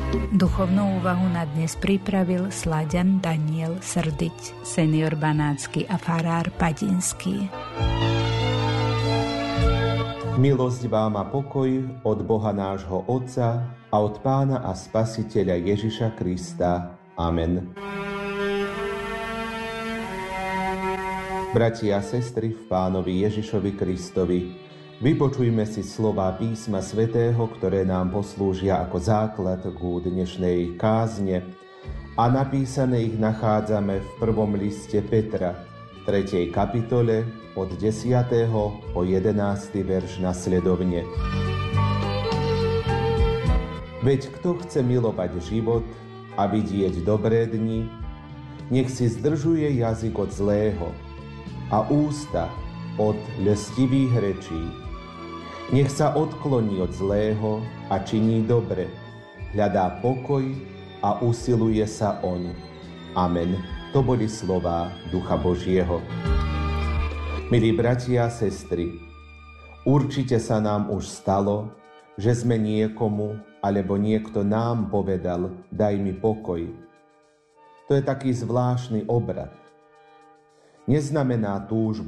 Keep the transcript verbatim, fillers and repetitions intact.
Duchovnú úvahu na dnes pripravil Slaďan Daniel Srdiť, senior banátsky a farár padinský. Milosť vám a pokoj od Boha nášho Otca a od Pána a Spasiteľa Ježiša Krista. Amen. Bratia a sestry v Pánovi Ježišovi Kristovi, vypočujme si slová písma svätého, ktoré nám poslúžia ako základ k dnešnej kázne, a napísané ich nachádzame v prvom liste Petra, v tretej kapitole, od desiateho po jedenásty verš nasledovne. Veď kto chce milovať život a vidieť dobré dni, nech si zdržuje jazyk od zlého a ústa od ľstivých rečí. Nech sa odkloní od zlého a činí dobre, hľadá pokoj a usiluje sa oň. Amen. To boli slová Ducha Božieho. Milí bratia a sestry, určite sa nám už stalo, že sme niekomu alebo niekto nám povedal: daj mi pokoj. To je taký zvláštny obrad. Neznamená túžbu